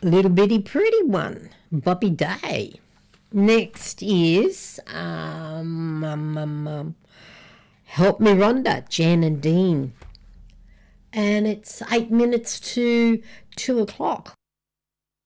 Little Bitty Pretty One, Bobby Day. Next is Help Me Rhonda, Jan and Dean. And it's 8 minutes to 2 o'clock.